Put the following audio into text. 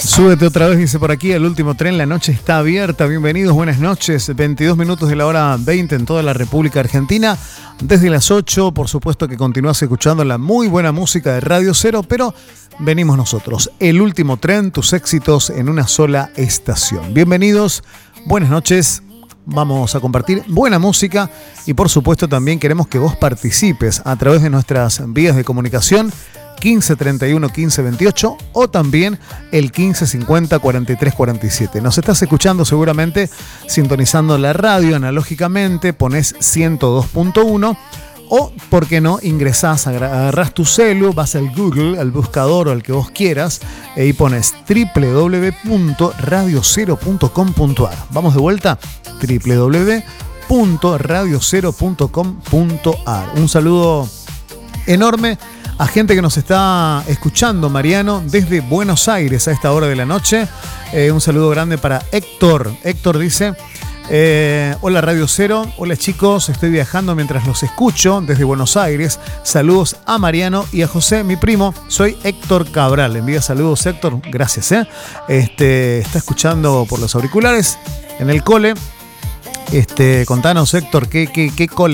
Súbete otra vez, dice por aquí, el último tren, la noche está abierta. Bienvenidos, buenas noches. 22 minutos de la hora 20 en toda la República Argentina. Desde las 8, por supuesto que continúas escuchando la muy buena música de Radio Cero, pero venimos nosotros. El último tren, tus éxitos en una sola estación. Bienvenidos, buenas noches. Vamos a compartir buena música y por supuesto también queremos que vos participes a través de nuestras vías de comunicación 15 31 15 28 o también el 15 50 43 47. Nos estás escuchando seguramente sintonizando la radio analógicamente, pones 102.1 o, ¿por qué no? Ingresás, agarrás tu celu, vas al Google, al buscador o al que vos quieras y pones www.radiocero.com.ar. Vamos de vuelta, www.radiocero.com.ar. Un saludo enorme a gente que nos está escuchando, Mariano, desde Buenos Aires a esta hora de la noche. Un saludo grande para Héctor. Héctor dice: hola Radio Cero, hola chicos, estoy viajando mientras los escucho desde Buenos Aires. Saludos a Mariano y a José, mi primo. Soy Héctor Cabral. Le envía saludos, Héctor. Gracias. Está escuchando por los auriculares en el cole. Contanos, Héctor, ¿qué cole